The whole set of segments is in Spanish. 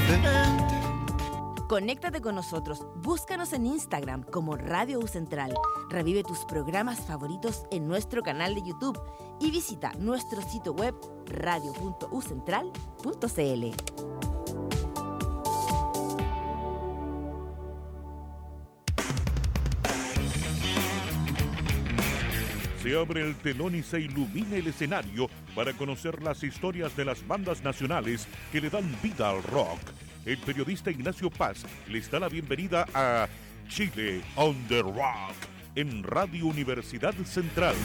demente. Conéctate con nosotros, búscanos en Instagram como Radio U Central. Revive tus programas favoritos en nuestro canal de YouTube y visita nuestro sitio web radio.ucentral.cl. Se abre el telón y se ilumina el escenario para conocer las historias de las bandas nacionales que le dan vida al rock. El periodista Ignacio Paz les da la bienvenida a Chile on the Rock en Radio Universidad Central.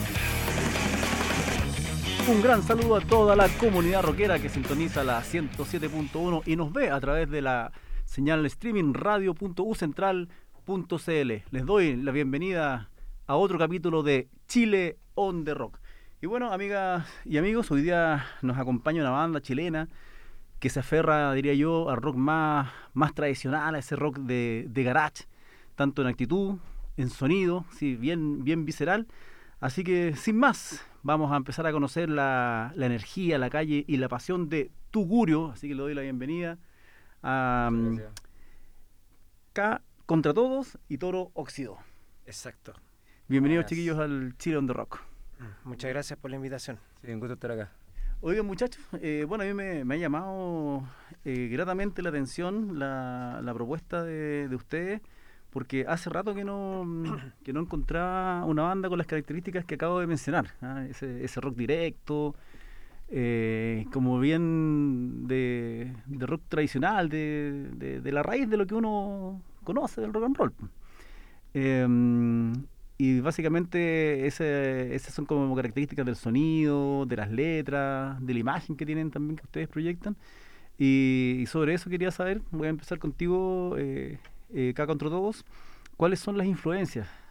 Un gran saludo a toda la comunidad rockera que sintoniza la 107.1 y nos ve a través de la señal streaming radio.ucentral.cl. Les doy la bienvenida a otro capítulo de Chile on the Rock. Y bueno, amigas y amigos, hoy día nos acompaña una banda chilena que se aferra, diría yo, al rock más tradicional, a ese rock de garage, tanto en actitud, en sonido, sí, bien visceral. Así que, sin más, vamos a empezar a conocer la energía, la calle y la pasión de Tugurio. Así que le doy la bienvenida a K contra Todos y Toro Óxido. Exacto. Bienvenidos, Buenas. Chiquillos, al Chile on the Rock. Muchas gracias por la invitación. Sí, un gusto estar acá. Oigan, muchachos, bueno, a mí me ha llamado gratamente la atención la propuesta de ustedes, porque hace rato que no encontraba una banda con las características que acabo de mencionar, ¿ah? Ese rock directo, como bien de rock tradicional, de la raíz de lo que uno conoce del rock and roll. Y básicamente esas son como características del sonido, de las letras, de la imagen que tienen también que ustedes proyectan. Y sobre eso quería saber, voy a empezar contigo, K contra Todos, ¿cuáles son las influencias